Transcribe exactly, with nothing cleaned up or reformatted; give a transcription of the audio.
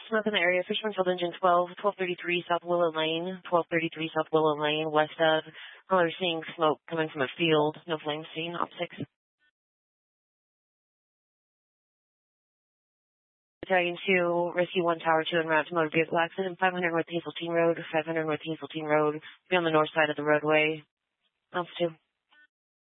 smoke in the area. Fisherman Field Engine twelve, twelve thirty-three South Willow Lane, twelve thirty-three South Willow Lane, west of. Oh, they're seeing smoke coming from a field. No flames seen. Op six. Battalion two, Rescue one, Tower two, en route to motor vehicle accident. five hundred North Hazeltine Road, five hundred North Hazeltine Road. Be on the north side of the roadway. Ops two.